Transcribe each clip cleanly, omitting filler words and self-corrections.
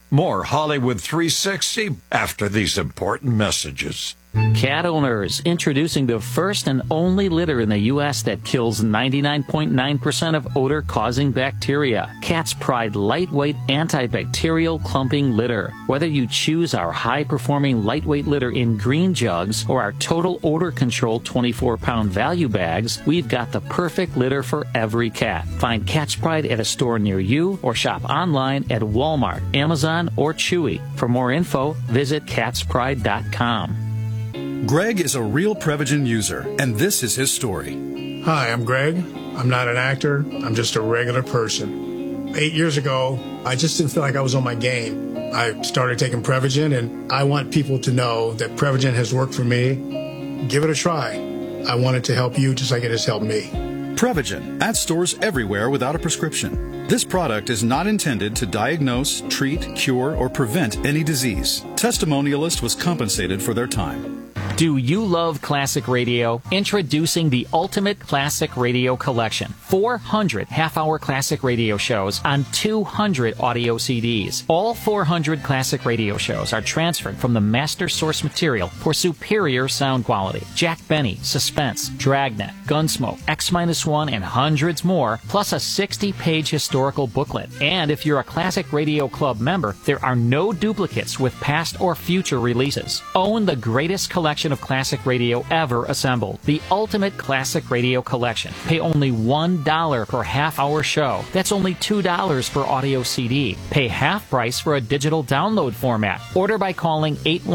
More Hollywood 360 after these important messages. Cat owners, introducing the first and only litter in the U.S. that kills 99.9% of odor-causing bacteria. Cat's Pride lightweight antibacterial clumping litter. Whether you choose our high-performing lightweight litter in green jugs or our total odor control 24-pound value bags, we've got the perfect litter for every cat. Find Cat's Pride at a store near you or shop online at Walmart, Amazon, or Chewy. For more info, visit catspride.com. Greg is a real Prevagen user, and this is his story. Hi, I'm Greg. I'm not an actor. I'm just a regular person. 8 years ago, I just didn't feel like I was on my game. I started taking Prevagen, and I want people to know that Prevagen has worked for me. Give it a try. I want it to help you just like it has helped me. Prevagen, at stores everywhere without a prescription. This product is not intended to diagnose, treat, cure, or prevent any disease. Testimonialist was compensated for their time. Do you love classic radio? Introducing the Ultimate Classic Radio Collection. 400 half-hour classic radio shows on 200 audio CDs. All 400 classic radio shows are transferred from the master source material for superior sound quality. Jack Benny, Suspense, Dragnet, Gunsmoke, X-1, and hundreds more, plus a 60-page historical booklet. And if you're a Classic Radio Club member, there are no duplicates with past or future releases. Own the greatest collection of classic radio ever assembled. The Ultimate Classic Radio Collection. Pay only $1 per half-hour show. That's only $2 per audio CD. Pay half price for a digital download format. Order by calling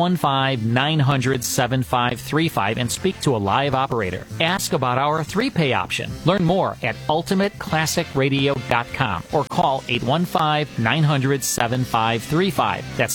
815-900-7535 and speak to a live operator. Ask about our 3-pay option. Learn more at ultimateclassicradio.com or call 815-900-7535. That's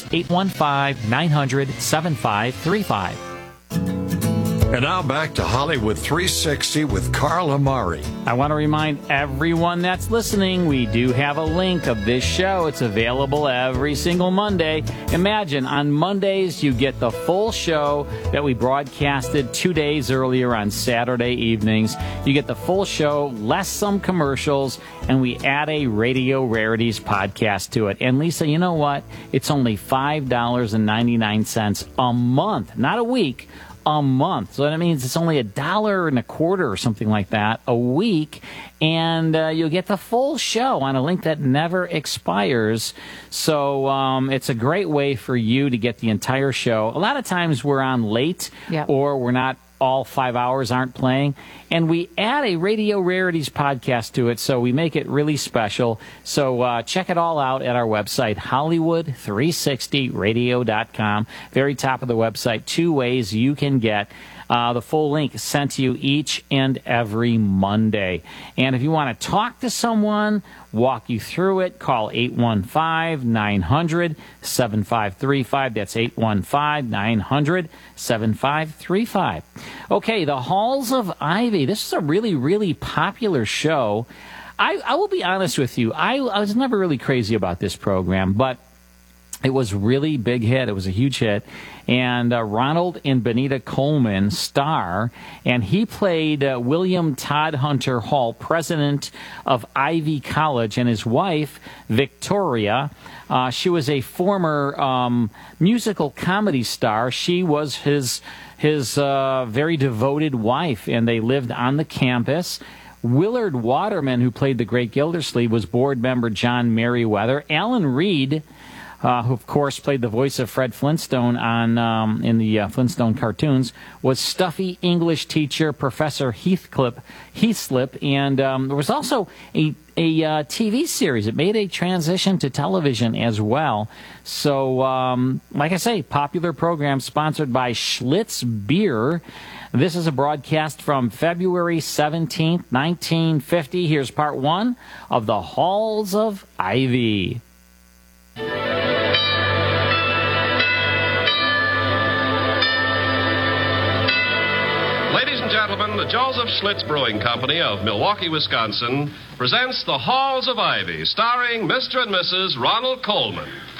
815-900-7535. And now back to Hollywood 360 with Carl Amari. I want to remind everyone that's listening, we do have a link of this show. It's available every single Monday. Imagine, on Mondays, you get the full show that we broadcasted 2 days earlier on Saturday evenings. You get the full show, less some commercials, and we add a Radio Rarities podcast to it. And Lisa, you know what? It's only $5.99 a month, not a week, a month. So that means it's only $1.25 or something like that a week, and you'll get the full show on a link that never expires. So it's a great way for you to get the entire show. A lot of times we're on late, or we're not, all 5 hours aren't playing, and we add a Radio Rarities podcast to it, so we make it really special. So check it all out at our website, Hollywood360radio.com. Very top of the website, 2 ways you can get the full link sent to you each and every Monday. And if you want to talk to someone, walk you through it, call 815-900-7535. That's 815-900-7535. Okay, the Halls of Ivy. This is a really, really popular show. I will be honest with you. I was never really crazy about this program, but it was really big hit. It was a huge hit. And Ronald and Benita Coleman star, and he played William Todd Hunter Hall, president of Ivy College, and his wife, Victoria. She was a former musical comedy star. She was his very devoted wife, and they lived on the campus. Willard Waterman, who played the great Gildersleeve, was board member John Merriweather. Alan Reed, who of course played the voice of Fred Flintstone in the Flintstone cartoons, was stuffy English teacher Professor Heathslip, and there was also a TV series. It made a transition to television as well. So, like I say, popular program sponsored by Schlitz Beer. This is a broadcast from February 17th, 1950. Here's part 1 of the Halls of Ivy. Ladies and gentlemen, the Joseph Schlitz Brewing Company of Milwaukee, Wisconsin presents The Halls of Ivy, starring Mr. and Mrs. Ronald Coleman.